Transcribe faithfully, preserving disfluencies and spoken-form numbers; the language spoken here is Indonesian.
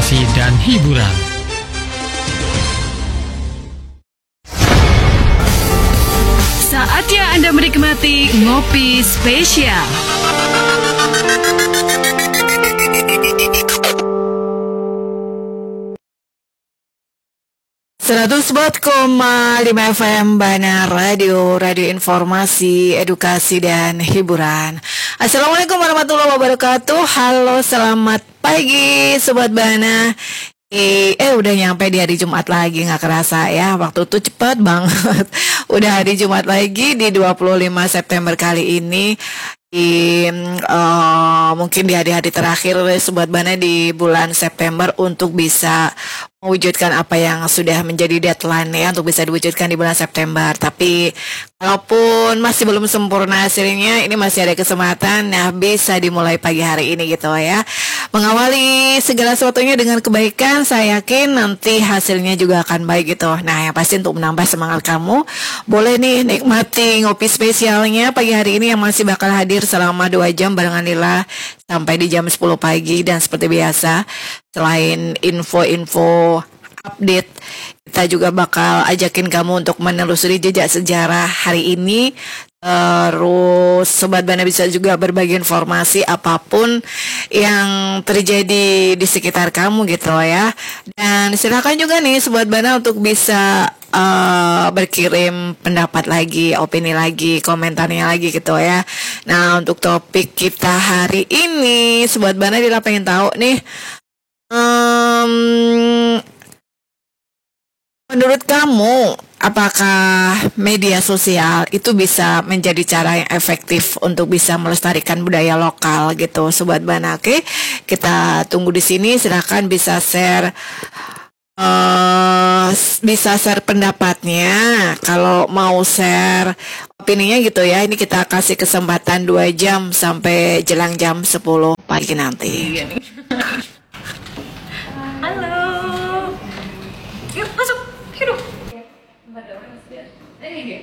edukasi, dan hiburan. Saatnya Anda menikmati Ngopi Spesial. seratus empat koma lima F M Bana Radio, radio informasi, edukasi, dan hiburan. Assalamualaikum warahmatullahi wabarakatuh. Halo, selamat pagi Sobat Bana. Eh, eh udah nyampe di hari Jumat lagi, gak kerasa ya. Waktu tuh cepet banget. Udah hari Jumat lagi di dua puluh lima September kali ini. Di uh, mungkin di hari-hari terakhir Sobat Bana di bulan September untuk bisa mewujudkan apa yang sudah menjadi deadline ya, untuk bisa diwujudkan di bulan September. Tapi kalaupun masih belum sempurna hasilnya, ini masih ada kesempatan, nah bisa dimulai pagi hari ini gitu ya. Mengawali segala sesuatunya dengan kebaikan, saya yakin nanti hasilnya juga akan baik gitu. Nah, yang pasti untuk menambah semangat kamu, boleh nih nikmati ngopi spesialnya pagi hari ini yang masih bakal hadir selama dua jam barengan Lila sampai di jam sepuluh pagi. Dan seperti biasa, selain info-info update, kita juga bakal ajakin kamu untuk menelusuri jejak sejarah hari ini. Terus Sobat Bana bisa juga berbagi informasi apapun yang terjadi di sekitar kamu gitu ya. Dan silakan juga nih Sobat Bana untuk bisa uh, berkirim pendapat lagi, opini lagi, komentarnya lagi gitu ya. Nah, untuk topik kita hari ini Sobat Bana Dila pengen tahu nih, um, menurut kamu, apakah media sosial itu bisa menjadi cara yang efektif untuk bisa melestarikan budaya lokal gitu, Sobat Bana? Oke, kita tunggu di sini. Silakan bisa share, uh, bisa share pendapatnya. Kalau mau share opininya gitu ya, ini kita kasih kesempatan dua jam sampai jelang jam sepuluh pagi nanti. Halo, yuk masuk, yuk. Ini dia.